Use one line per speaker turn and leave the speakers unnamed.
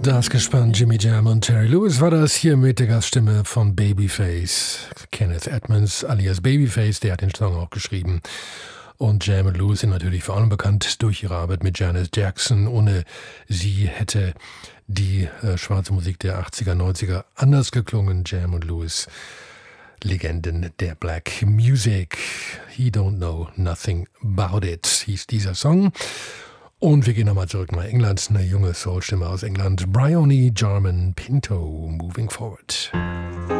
Das Gespann Jimmy Jam und Terry Lewis war das hier mit der Gaststimme von Babyface. Kenneth Edmonds alias Babyface, der hat den Song auch geschrieben. Und Jam und Lewis sind natürlich vor allem bekannt durch ihre Arbeit mit Janet Jackson. Ohne sie hätte die schwarze Musik der 80er, 90er anders geklungen. Jam und Lewis, Legenden der Black Music. He don't know nothing about it, hieß dieser Song. Und wir gehen nochmal zurück nach England. Eine junge Soulstimme aus England. Bryony Jarman Pinto, Moving Forward.